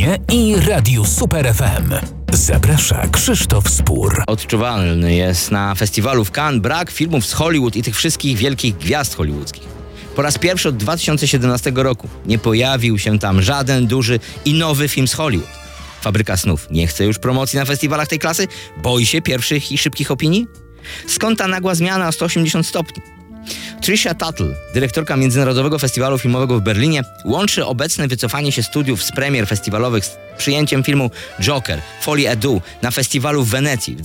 kinie i Radiu Super FM. Zaprasza Krzysztof Spór. Odczuwalny jest na festiwalu w Cannes brak filmów z Hollywood i tych wszystkich wielkich gwiazd hollywoodzkich. Po raz pierwszy od 2017 roku nie pojawił się tam żaden duży i nowy film z Hollywood. Fabryka snów nie chce już promocji na festiwalach tej klasy? Boi się pierwszych i szybkich opinii? Skąd ta nagła zmiana o 180 stopni? Trisha Tuttle, dyrektorka Międzynarodowego Festiwalu Filmowego w Berlinie, łączy obecne wycofanie się studiów z premier festiwalowych z przyjęciem filmu Joker, Folie à Deux na festiwalu w Wenecji w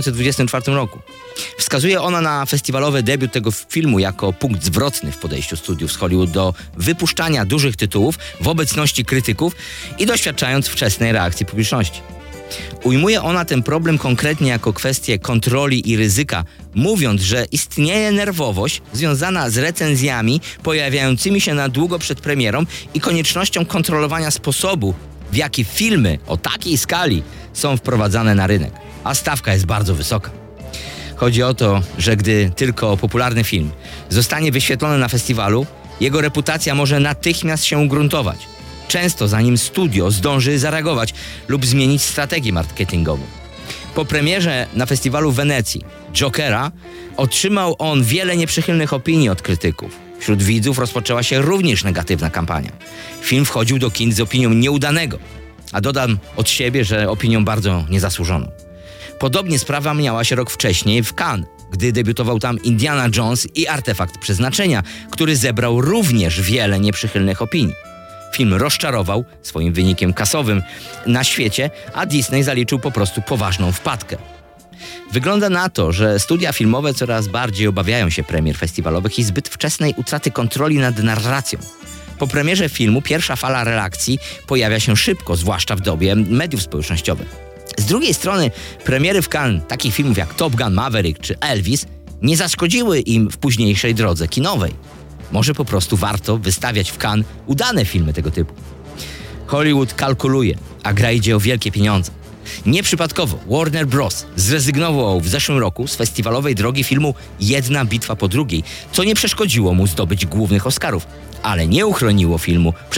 2024 roku. Wskazuje ona na festiwalowy debiut tego filmu jako punkt zwrotny w podejściu studiów z Hollywood do wypuszczania dużych tytułów w obecności krytyków i doświadczając wczesnej reakcji publiczności. Ujmuje ona ten problem konkretnie jako kwestię kontroli i ryzyka, mówiąc, że istnieje nerwowość związana z recenzjami pojawiającymi się na długo przed premierą i koniecznością kontrolowania sposobu, w jaki filmy o takiej skali są wprowadzane na rynek. A stawka jest bardzo wysoka. Chodzi o to, że gdy tylko popularny film zostanie wyświetlony na festiwalu, jego reputacja może natychmiast się ugruntować. Często zanim studio zdąży zareagować lub zmienić strategię marketingową. Po premierze na festiwalu w Wenecji Jokera otrzymał on wiele nieprzychylnych opinii od krytyków. Wśród widzów rozpoczęła się również negatywna kampania. Film wchodził do kin z opinią nieudanego, a dodam od siebie, że opinią bardzo niezasłużoną. Podobnie sprawa miała się rok wcześniej w Cannes, gdy debiutował tam Indiana Jones i Artefakt Przeznaczenia, który zebrał również wiele nieprzychylnych opinii. Film rozczarował swoim wynikiem kasowym na świecie, a Disney zaliczył po prostu poważną wpadkę. Wygląda na to, że studia filmowe coraz bardziej obawiają się premier festiwalowych i zbyt wczesnej utraty kontroli nad narracją. Po premierze filmu pierwsza fala reakcji pojawia się szybko, zwłaszcza w dobie mediów społecznościowych. Z drugiej strony premiery w Cannes takich filmów jak Top Gun Maverick czy Elvis nie zaszkodziły im w późniejszej drodze kinowej. Może po prostu warto wystawiać w Cannes udane filmy tego typu. Hollywood kalkuluje, a gra idzie o wielkie pieniądze. Nieprzypadkowo Warner Bros. Zrezygnował w zeszłym roku z festiwalowej drogi filmu Jedna bitwa po drugiej, co nie przeszkodziło mu zdobyć głównych Oscarów, ale nie uchroniło filmu